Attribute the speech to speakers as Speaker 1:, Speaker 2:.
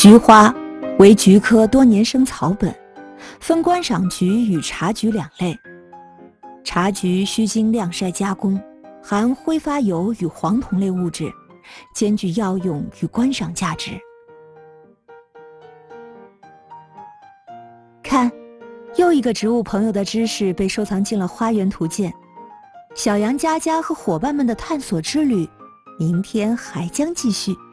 Speaker 1: 菊花为菊科多年生草本，分观赏菊与茶菊两类。茶菊需经晾晒加工，含挥发油与黄酮类物质，兼具药用与观赏价值。看，又一个植物朋友的知识被收藏进了花园图鉴。小杨佳佳和伙伴们的探索之旅，明天还将继续。